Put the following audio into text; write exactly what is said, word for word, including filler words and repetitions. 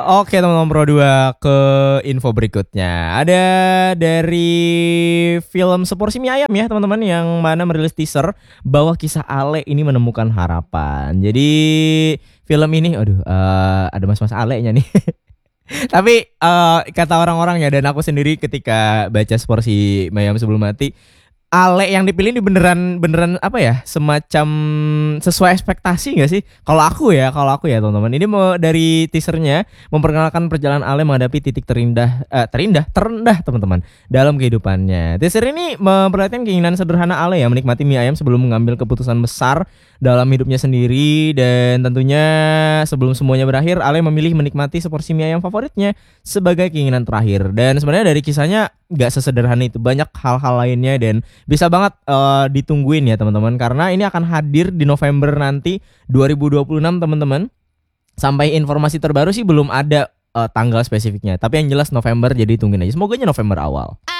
Oke teman-teman Pro dua, ke info berikutnya. Ada dari film Seporsi Mie Ayam ya teman-teman, yang mana merilis teaser bahwa kisah Ale ini menemukan harapan. Jadi film ini, aduh uh, ada mas-mas Ale-nya nih. Tapi uh, kata orang-orang ya, dan aku sendiri ketika baca Seporsi Mie Ayam Sebelum Mati, Ale yang dipilih ini beneran beneran apa ya, semacam sesuai ekspektasi nggak sih? Kalau aku ya, kalau aku ya teman-teman, ini mau dari teasernya memperkenalkan perjalanan Ale menghadapi titik terindah, eh, terindah, terendah teman-teman dalam kehidupannya. Teaser ini memperlihatkan keinginan sederhana Ale ya, menikmati mie ayam sebelum mengambil keputusan besar dalam hidupnya sendiri, dan tentunya sebelum semuanya berakhir, Ale memilih menikmati seporsi mie ayam favoritnya sebagai keinginan terakhir. Dan sebenarnya dari kisahnya nggak sesederhana itu, banyak hal-hal lainnya, dan bisa banget uh, ditungguin ya teman-teman, karena ini akan hadir di November nanti dua ribu dua puluh enam teman-teman. Sampai informasi terbaru sih belum ada uh, tanggal spesifiknya, tapi yang jelas November, jadi tungguin aja, semoga November awal.